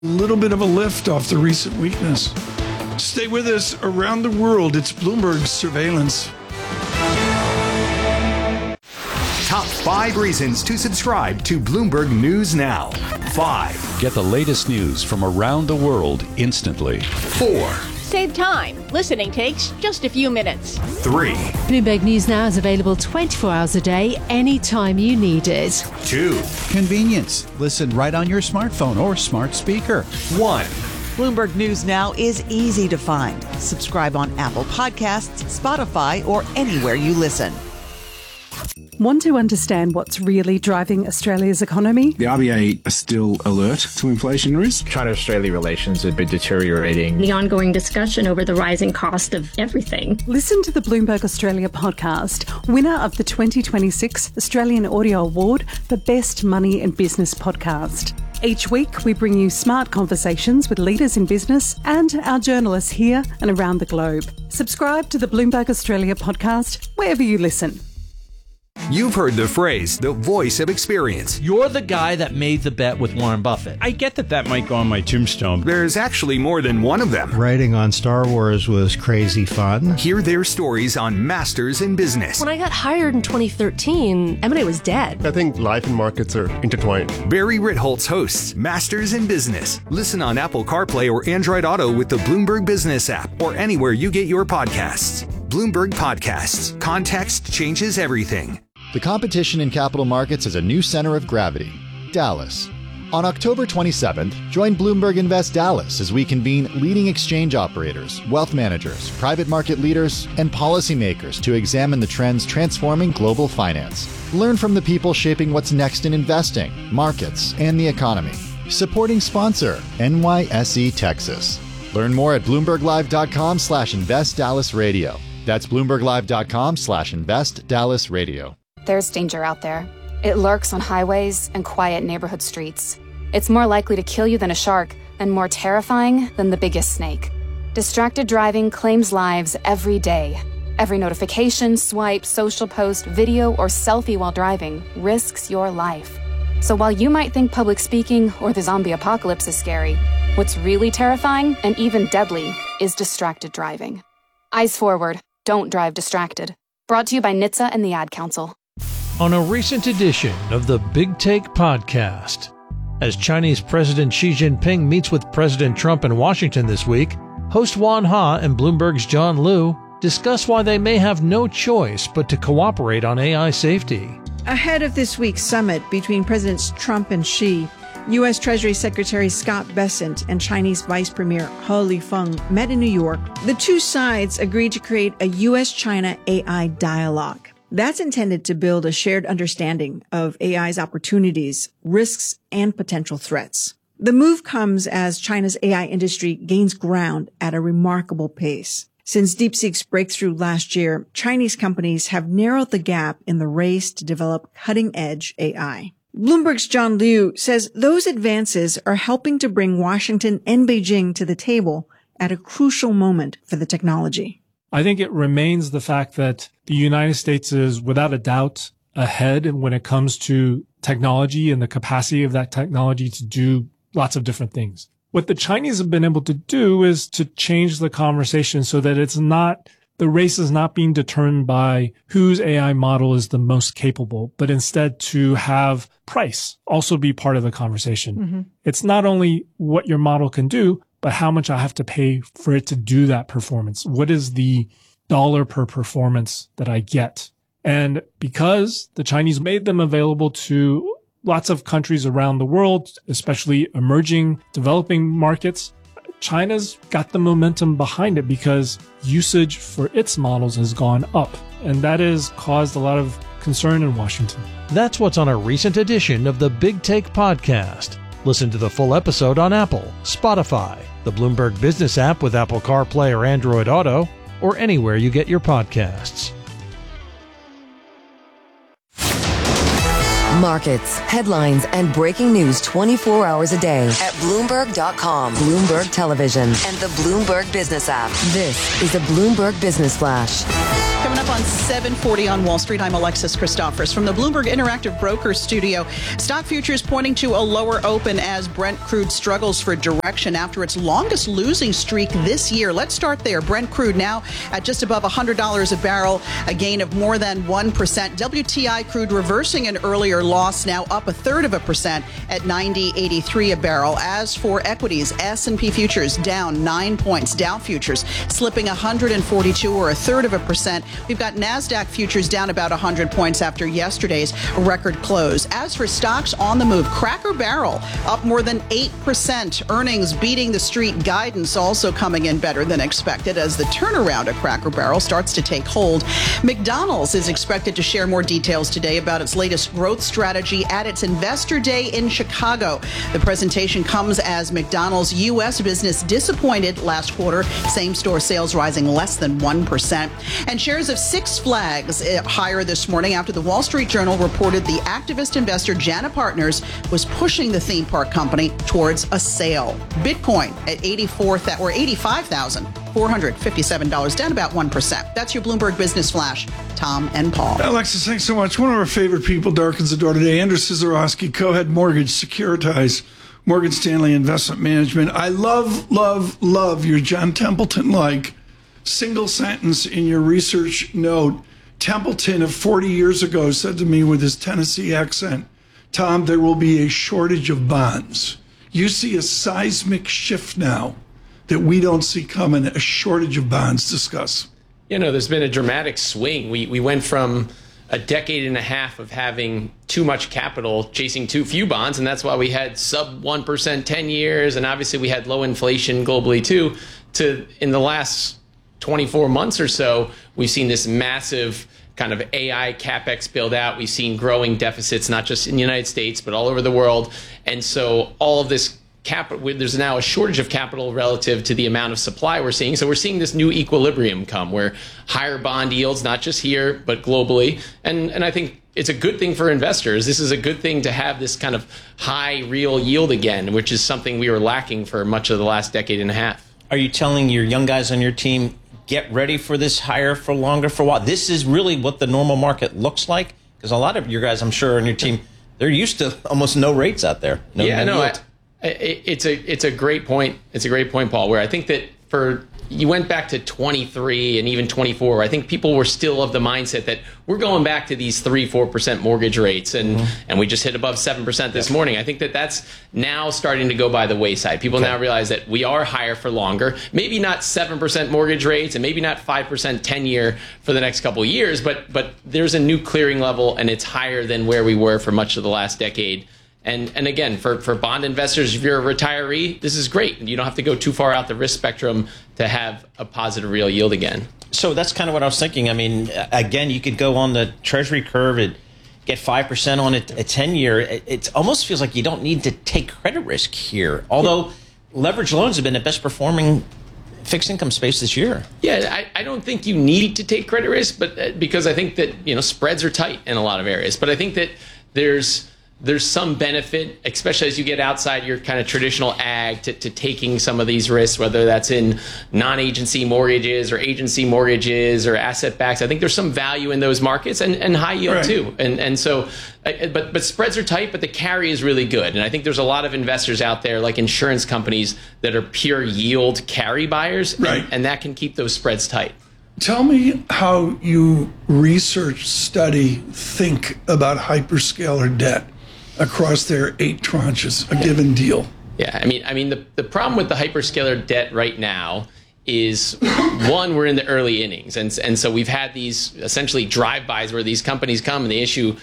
A little bit of a lift off the recent weakness. Stay with us around the world. It's Bloomberg Surveillance. Top 5 reasons to subscribe to Bloomberg News Now. 5. Get the latest news from around the world instantly. 4. Save time. Listening takes just a few minutes. 3. Bloomberg News Now is available 24 hours a day, anytime you need it. 2. Convenience. Listen right on your smartphone or smart speaker. 1. Bloomberg News Now is easy to find. Subscribe on Apple Podcasts, Spotify, or anywhere you listen. Want to understand what's really driving Australia's economy? The RBA are still alert to inflation risk. China-Australia relations have been deteriorating. The ongoing discussion over the rising cost of everything. Listen to the Bloomberg Australia podcast, winner of the 2026 Australian Audio Award for Best Money and Business Podcast. Each week, we bring you smart conversations with leaders in business and our journalists here and around the globe. Subscribe to the Bloomberg Australia podcast wherever you listen. You've heard the phrase, the voice of experience. You're the guy that made the bet with Warren Buffett. I get that might go on my tombstone. There's actually more than one of them. Writing on Star Wars was crazy fun. Hear their stories on Masters in Business. When I got hired in 2013, M&A was dead. I think life and markets are intertwined. Barry Ritholtz hosts Masters in Business. Listen on Apple CarPlay or Android Auto with the Bloomberg Business app or anywhere you get your podcasts. Bloomberg Podcasts. Context changes everything. The competition in capital markets has a new center of gravity, Dallas. On October 27th, join Bloomberg Invest Dallas as we convene leading exchange operators, wealth managers, private market leaders, and policymakers to examine the trends transforming global finance. Learn from the people shaping what's next in investing, markets, and the economy. Supporting sponsor, NYSE Texas. Learn more at BloombergLive.com/InvestDallasRadio. That's BloombergLive.com/InvestDallasRadio. There's danger out there. It lurks on highways and quiet neighborhood streets. It's more likely to kill you than a shark and more terrifying than the biggest snake. Distracted driving claims lives every day. Every notification, swipe, social post, video, or selfie while driving risks your life. So while you might think public speaking or the zombie apocalypse is scary, what's really terrifying and even deadly is distracted driving. Eyes forward. Don't drive distracted. Brought to you by NHTSA and the Ad Council. On a recent edition of the Big Take podcast, as Chinese President Xi Jinping meets with President Trump in Washington this week, host Juan Ha and Bloomberg's John Liu discuss why they may have no choice but to cooperate on AI safety. Ahead of this week's summit between Presidents Trump and Xi, U.S. Treasury Secretary Scott Bessent and Chinese Vice Premier He Lifeng met in New York. The two sides agreed to create a U.S.-China AI dialogue. That's intended to build a shared understanding of AI's opportunities, risks, and potential threats. The move comes as China's AI industry gains ground at a remarkable pace. Since DeepSeek's breakthrough last year, Chinese companies have narrowed the gap in the race to develop cutting-edge AI. Bloomberg's John Liu says those advances are helping to bring Washington and Beijing to the table at a crucial moment for the technology. I think it remains the fact that the United States is without a doubt ahead when it comes to technology and the capacity of that technology to do lots of different things. What the Chinese have been able to do is to change the conversation so that the race is not being determined by whose AI model is the most capable, but instead to have price also be part of the conversation. Mm-hmm. It's not only what your model can do, but how much I have to pay for it to do that performance. What is the dollar per performance that I get? And because the Chinese made them available to lots of countries around the world, especially emerging, developing markets, China's got the momentum behind it because usage for its models has gone up. And that has caused a lot of concern in Washington. That's what's on a recent edition of the Big Take podcast. Listen to the full episode on Apple, Spotify, the Bloomberg Business app with Apple CarPlay or Android Auto, or anywhere you get your podcasts. Markets, headlines, and breaking news 24 hours a day at Bloomberg.com, Bloomberg Television, and the Bloomberg Business app. This is the Bloomberg Business Flash. Coming up on 7:40 on Wall Street, I'm Alexis Christophers from the Bloomberg Interactive Brokers studio. Stock futures pointing to a lower open as Brent crude struggles for direction after its longest losing streak this year. Let's start there. Brent crude now at just above $100 a barrel, a gain of more than 1%. WTI crude reversing an earlier loss, now up 0.33% at $90.83 a barrel. As for equities, S&P futures down 9 points. Dow futures slipping 142 or 0.33%. We've got NASDAQ futures down about 100 points after yesterday's record close. As for stocks on the move, Cracker Barrel up more than 8%. Earnings beating the street, guidance also coming in better than expected as the turnaround at Cracker Barrel starts to take hold. McDonald's is expected to share more details today about its latest growth strategy at its Investor Day in Chicago. The presentation comes as McDonald's U.S. business disappointed last quarter, same-store sales rising less than 1%. And shares of Six Flags higher this morning after the Wall Street Journal reported the activist investor Jana Partners was pushing the theme park company towards a sale. Bitcoin at $85,457, down about 1%. That's your Bloomberg Business Flash. Tom and Paul. Alexis, thanks so much. One of our favorite people darkens the door today. Andrew Sizorowski, co-head mortgage, Securitize, Morgan Stanley Investment Management. I love your John Templeton-like single sentence in your research note. Templeton of 40 years ago said to me with his Tennessee accent, Tom, there will be a shortage of bonds. You see a seismic shift now that we don't see coming, a shortage of bonds. Discuss. There's been a dramatic swing. We went from a decade and a half of having too much capital chasing too few bonds, and that's why we had sub 1% 10 years, and obviously we had low inflation globally too, to in the last 24 months or so, we've seen this massive kind of AI CapEx build out. We've seen growing deficits, not just in the United States, but all over the world. And so all of this capital, there's now a shortage of capital relative to the amount of supply we're seeing. So we're seeing this new equilibrium come where higher bond yields, not just here, but globally. And I think it's a good thing for investors. This is a good thing to have this kind of high real yield again, which is something we were lacking for much of the last decade and a half. Are you telling your young guys on your team, get ready for this higher for longer for a while? This is really what the normal market looks like? Because a lot of your guys, I'm sure, on your team, they're used to almost no rates out there. It's a great point. It's a great point, Paul, where I think that you went back to 23 and even 24, where I think people were still of the mindset that we're going back to these 3-4% mortgage rates, and we just hit above 7% this morning. I think that's now starting to go by the wayside. People now realize that we are higher for longer, maybe not 7% mortgage rates and maybe not 5% 10-year for the next couple of years, but there's a new clearing level, and it's higher than where we were for much of the last decade. And again, for bond investors, if you're a retiree, this is great. You don't have to go too far out the risk spectrum to have a positive real yield again. So that's kind of what I was thinking. I mean, again, you could go on the Treasury curve and get 5% on a 10-year. It almost feels like you don't need to take credit risk here. Although leveraged loans have been the best performing fixed income space this year. Yeah, I don't think you need to take credit risk, but because I think that spreads are tight in a lot of areas. But I think that there's some benefit, especially as you get outside your kind of traditional ag, to taking some of these risks, whether that's in non-agency mortgages or agency mortgages or asset backs. I think there's some value in those markets and high yield too. And so, but spreads are tight, but the carry is really good. And I think there's a lot of investors out there, like insurance companies, that are pure yield carry buyers, and that can keep those spreads tight. Tell me how you research, study, think about hyperscaler debt across their 8 tranches, a given deal. Yeah, I mean, the problem with the hyperscaler debt right now is, one, we're in the early innings, and so we've had these essentially drive-bys where these companies come and they issue,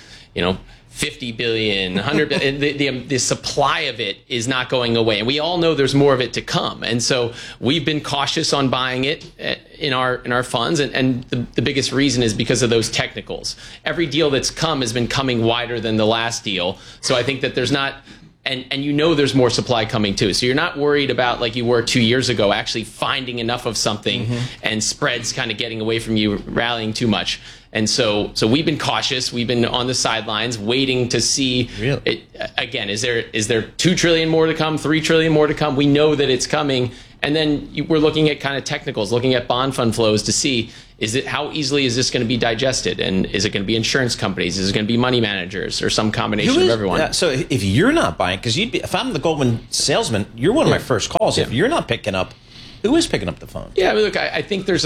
$50 billion, $100 billion. The supply of it is not going away, and we all know there's more of it to come. And so we've been cautious on buying it in our funds, and the biggest reason is because of those technicals. Every deal that's come has been coming wider than the last deal, so I think that there's not. And there's more supply coming too. So you're not worried about, like you were 2 years ago, actually finding enough of something and spreads kind of getting away from you, rallying too much. And so we've been cautious. We've been on the sidelines waiting to see. Really? Again, is there $2 trillion more to come, $3 trillion more to come? We know that it's coming. And then we're looking at kind of technicals, looking at bond fund flows to see, how easily is this going to be digested? And is it going to be insurance companies? Is it going to be money managers or some combination of everyone? So if you're not buying, because if I'm the Goldman salesman, you're one of my first calls. If you're not picking up, who is picking up the phone? Yeah, I mean, look, I think these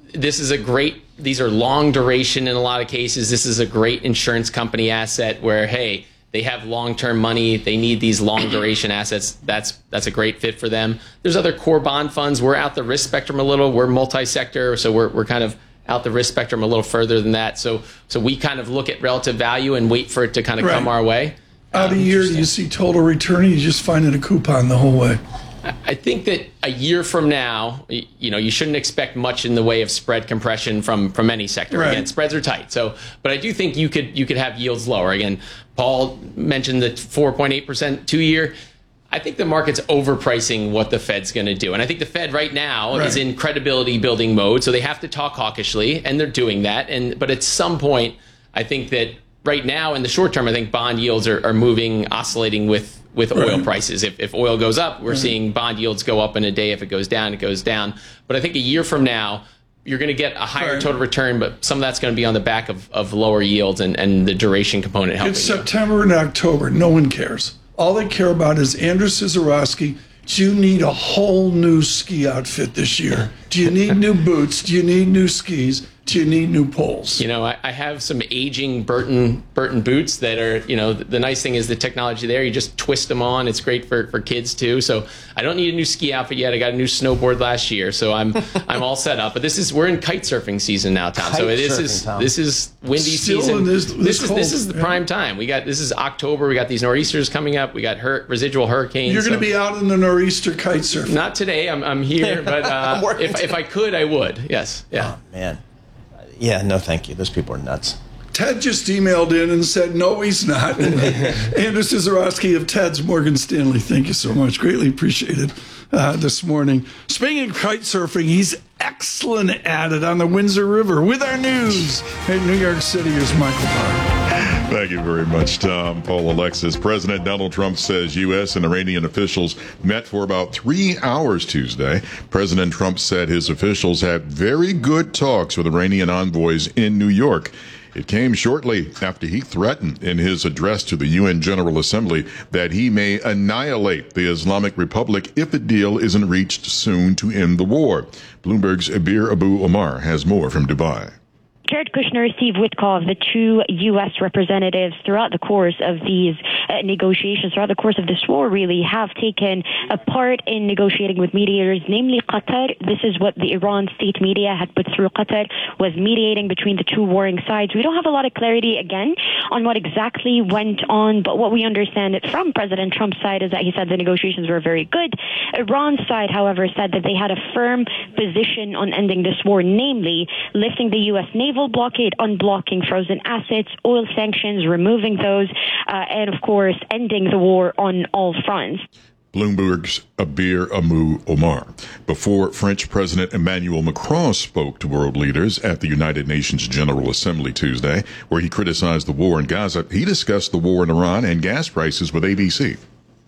are long duration in a lot of cases. This is a great insurance company asset where, hey, they have long-term money. They need these long duration assets. That's a great fit for them. There's other core bond funds. We're out the risk spectrum a little. We're multi-sector, so we're kind of out the risk spectrum a little further than that. So we kind of look at relative value and wait for it to kind of come our way. Out a year, do you see total return? Or you just finding a coupon the whole way? I think that a year from now, you shouldn't expect much in the way of spread compression from any sector. Right. Again, spreads are tight. But I do think you could have yields lower. Again, Paul mentioned the 4.8% 2-year. I think the market's overpricing what the Fed's going to do. And I think the Fed right now is in credibility building mode. So they have to talk hawkishly, and they're doing that. But at some point, I think that right now in the short term, I think bond yields are moving, oscillating with oil prices. If oil goes up, we're seeing bond yields go up in a day. If it goes down, it goes down. But I think a year from now, you're going to get a higher total return, but some of that's going to be on the back of lower yields and the duration component helping. It's September and October. No one cares. All they care about is Andrew Cizorowski. Do you need a whole new ski outfit this year? Do you need new boots? Do you need new skis? Do you need new poles? I have some aging Burton boots that are, the nice thing is the technology there. You just twist them on. It's great for kids too. So I don't need a new ski outfit yet. I got a new snowboard last year, so I'm all set up. But we're in kite surfing season now, Tom. This is windy season. This is the prime time. This is October. We got these nor'easters coming up. We got residual hurricanes. You're going to be out in the nor'easter kite surfing. Not today. I'm here, but if I could, I would. Yes. Yeah. Oh, man. Yeah, no, thank you. Those people are nuts. Ted just emailed in and said, no, he's not. Andrew Cizorowski of Ted's Morgan Stanley. Thank you so much. Greatly appreciated this morning. Speaking of kite surfing, he's excellent at it on the Windsor River. With our news in New York City, here's Michael Barr. Thank you very much, Tom. Paul Alexis. President Donald Trump says U.S. and Iranian officials met for about 3 hours Tuesday. President Trump said his officials had very good talks with Iranian envoys in New York. It came shortly after he threatened in his address to the UN General Assembly that he may annihilate the Islamic Republic if a deal isn't reached soon to end the war. Bloomberg's Abir Abu Omar has more from Dubai. Jared Kushner, Steve Witkoff, the two U.S. representatives throughout the course of these negotiations, throughout the course of this war, really have taken a part in negotiating with mediators, namely Qatar. This is what the Iran state media had put through. Qatar was mediating between the two warring sides. We don't have a lot of clarity, again, on what exactly went on, but what we understand from President Trump's side is that he said the negotiations were very good. Iran's side, however, said that they had a firm position on ending this war, namely lifting the U.S. naval blockade, unblocking frozen assets, oil sanctions, removing those, and of course, ending the war on all fronts. Bloomberg's Abir Abu Omar. Before French President Emmanuel Macron spoke to world leaders at the United Nations General Assembly Tuesday, where he criticized the war in Gaza, he discussed the war in Iran and gas prices with ABC.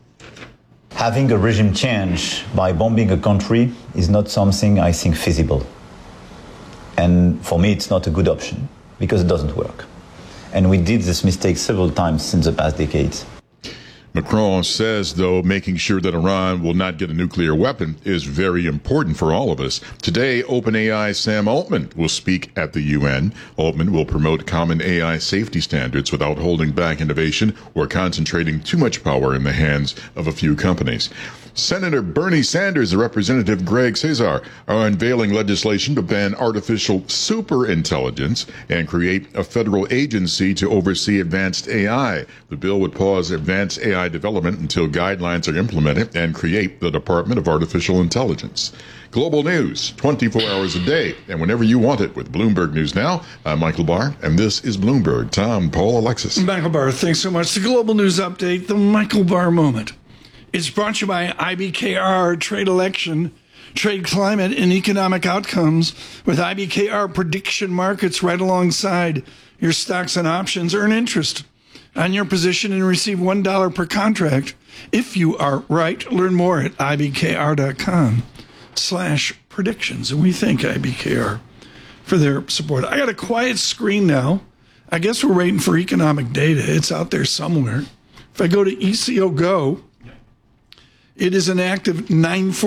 Having a regime change by bombing a country is not something I think feasible. And for me, it's not a good option because it doesn't work. And we did this mistake several times in the past decades. Macron says, though, making sure that Iran will not get a nuclear weapon is very important for all of us. Today, OpenAI Sam Altman will speak at the UN. Altman will promote common AI safety standards without holding back innovation or concentrating too much power in the hands of a few companies. Senator Bernie Sanders and Representative Greg Cesar are unveiling legislation to ban artificial superintelligence and create a federal agency to oversee advanced AI. The bill would pause advanced AI development until guidelines are implemented and create the Department of Artificial Intelligence. Global news, 24 hours a day, and whenever you want it with Bloomberg News Now. I'm Michael Barr, and this is Bloomberg. Tom, Paul, Alexis. Michael Barr, thanks so much. The Global News Update, the Michael Barr Moment. It's brought to you by IBKR Trade Election. Trade climate and economic outcomes with IBKR prediction markets right alongside your stocks and options. Earn interest on your position and receive $1 per contract if you are right. Learn more at ibkr.com/predictions. And we thank IBKR for their support. I got a quiet screen now. I guess we're waiting for economic data. It's out there somewhere. If I go to ECO Go, it is an active 940.